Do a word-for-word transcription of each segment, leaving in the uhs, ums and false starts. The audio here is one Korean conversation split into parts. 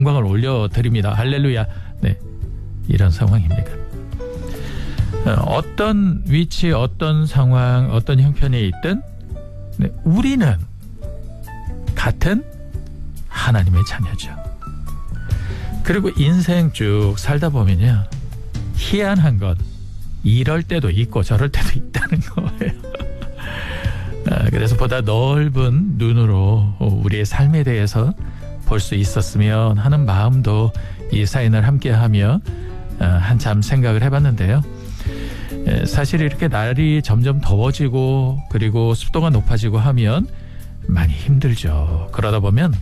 영광을 올려드립니다. 할렐루야. 네, 이런 상황입니다. 어떤 위치, 어떤 상황, 어떤 형편에 있든 네, 우리는 같은 하나님의 자녀죠. 그리고 인생 쭉 살다 보면요, 희한한 건 이럴 때도 있고 저럴 때도 있다는 거예요. 그래서 보다 넓은 눈으로 우리의 삶에 대해서 볼 수 있었으면 하는 마음도 이 사연을 함께하며 한참 생각을 해봤는데요. 사실 이렇게 날이 점점 더워지고 그리고 습도가 높아지고 하면 많이 힘들죠. 그러다 보면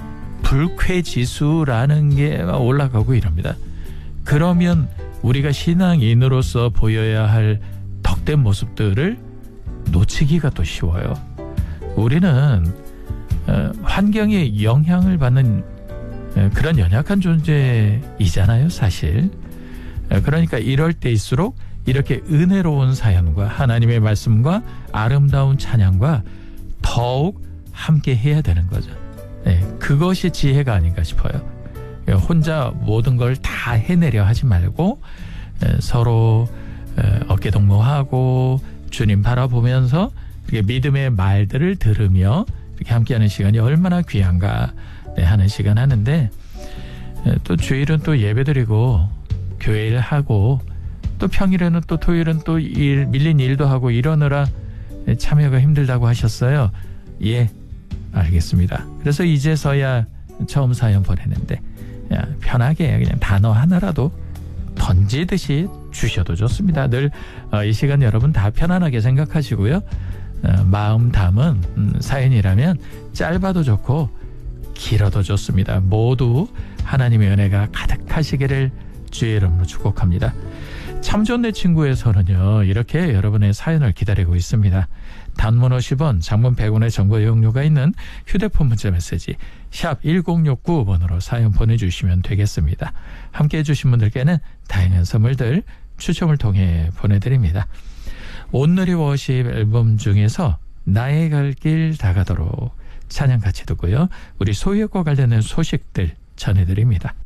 불쾌지수라는 게 올라가고 이럽니다. 그러면 우리가 신앙인으로서 보여야 할 덕된 모습들을 놓치기가 또 쉬워요. 우리는 환경에 영향을 받는 그런 연약한 존재이잖아요, 사실. 그러니까 이럴 때일수록 이렇게 은혜로운 사연과 하나님의 말씀과 아름다운 찬양과 더욱 함께 해야 되는 거죠. 네, 그것이 지혜가 아닌가 싶어요. 혼자 모든 걸 다 해내려 하지 말고 서로 어깨동무하고 주님 바라보면서 이렇게 믿음의 말들을 들으며 이렇게 함께하는 시간이 얼마나 귀한가 하는 시간 하는데, 또 주일은 또 예배드리고 교회일 하고 또 평일에는 또 토요일은 또 일, 밀린 일도 하고 이러느라 참여가 힘들다고 하셨어요. 예, 알겠습니다. 그래서 이제서야 처음 사연 보내는데 편하게 그냥 단어 하나라도 던지듯이 주셔도 좋습니다. 늘 이 시간 여러분 다 편안하게 생각하시고요. 마음 담은 사연이라면 짧아도 좋고 길어도 좋습니다. 모두 하나님의 은혜가 가득하시기를 주의 이름으로 축복합니다. 참 좋은 내 친구에서는요, 이렇게 여러분의 사연을 기다리고 있습니다. 단문 오십 원, 장문 백 원의 정보 이용료가 있는 휴대폰 문자 메시지 샵 일공육구 번으로 사연 보내주시면 되겠습니다. 함께해 주신 분들께는 다양한 선물들 추첨을 통해 보내드립니다. 온누리 워십 앨범 중에서 나의 갈 길 다가도록 찬양 같이 듣고요, 우리 소유과 관련된 소식들 전해드립니다.